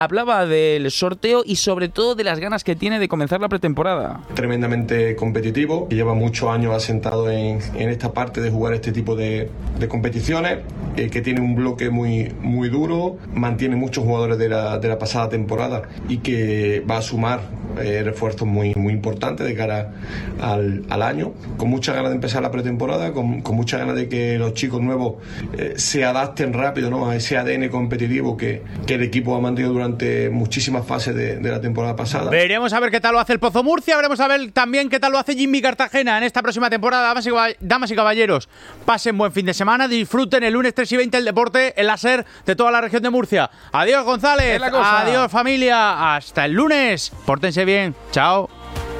Hablaba del sorteo y sobre todo de las ganas que tiene de comenzar la pretemporada. Tremendamente competitivo, lleva muchos años asentado en esta parte de jugar este tipo de competiciones, que tiene un bloque muy duro, mantiene muchos jugadores de la pasada temporada y que va a sumar refuerzos muy importantes de cara al año, con muchas ganas de empezar la pretemporada, con muchas ganas de que los chicos nuevos se adapten rápido, ¿no?, a ese ADN competitivo que el equipo ha mantenido durante muchísimas fases de la temporada pasada. Veremos a ver qué tal lo hace el Pozo Murcia, veremos a ver también qué tal lo hace Jimmy Cartagena en esta próxima temporada. Damas y caballeros, pasen buen fin de semana, disfruten el lunes 3 y 20 el deporte, el láser de toda la región de Murcia. Adiós, González, adiós, familia, hasta el lunes, pórtense bien, chao.